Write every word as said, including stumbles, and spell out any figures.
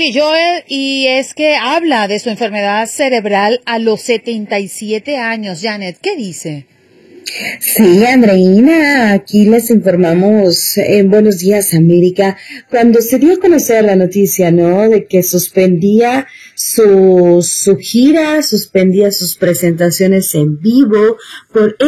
Billy Joel, y es que habla de su enfermedad cerebral a los setenta y siete años. Janet, ¿qué dice? Sí, Andreina, aquí les informamos en Buenos Días América, cuando se dio a conocer la noticia, ¿no?, de que suspendía su, su gira, suspendía sus presentaciones en vivo por